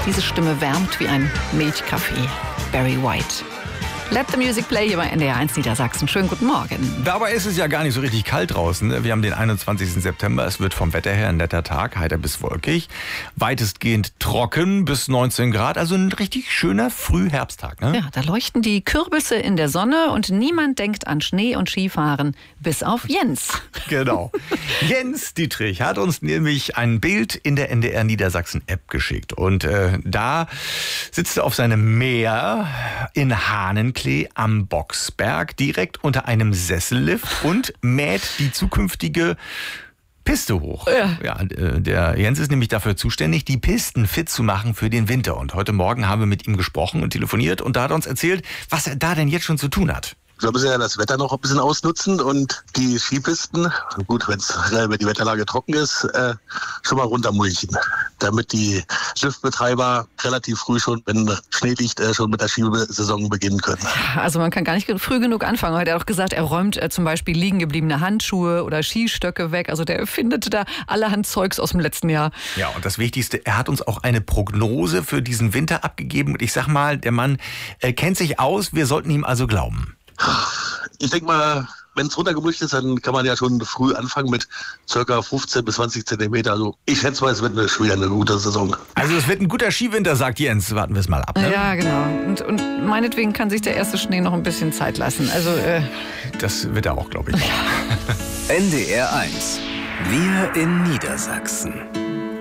Diese Stimme wärmt wie ein Milchkaffee. Barry White. Let the Music Play hier bei NDR 1 Niedersachsen. Schönen guten Morgen. Dabei ist es ja gar nicht so richtig kalt draußen. Wir haben den 21. September. Es wird vom Wetter her ein netter Tag, heiter bis wolkig. Weitestgehend trocken bis 19 Grad. Also ein richtig schöner Frühherbsttag. Ne? Ja, da leuchten die Kürbisse in der Sonne und niemand denkt an Schnee und Skifahren, bis auf Jens. Genau. Jens Dietrich hat uns nämlich ein Bild in der NDR Niedersachsen App geschickt. Und da sitzt er auf seinem Meer in Hahnenklee am Boxberg, direkt unter einem Sessellift und mäht die zukünftige Piste hoch. Ja, der Jens ist nämlich dafür zuständig, die Pisten fit zu machen für den Winter. Und heute Morgen haben wir mit ihm gesprochen und telefoniert und da hat er uns erzählt, was er da denn jetzt schon zu tun hat. Wir müssen ja das Wetter noch ein bisschen ausnutzen und die Skipisten, gut, wenn die Wetterlage trocken ist, schon mal runtermulchen, damit die Liftbetreiber relativ früh schon, wenn Schnee liegt, schon mit der Skisaison beginnen können. Also man kann gar nicht früh genug anfangen. Heute hat er auch gesagt, er räumt zum Beispiel liegen gebliebene Handschuhe oder Skistöcke weg. Also der findet da allerhand Zeugs aus dem letzten Jahr. Ja, und das Wichtigste, er hat uns auch eine Prognose für diesen Winter abgegeben. Und ich sag mal, der Mann kennt sich aus, wir sollten ihm also glauben. Ich denke mal, wenn es runtergemulcht ist, dann kann man ja schon früh anfangen mit ca. 15 bis 20 Zentimeter. Also ich schätze mal, es wird eine gute Saison. Also es wird ein guter Skiwinter, sagt Jens. Warten wir es mal ab. Ne? Ja, genau. Und meinetwegen kann sich der erste Schnee noch ein bisschen Zeit lassen. Also das wird er auch, glaube ich. NDR 1. Wir in Niedersachsen.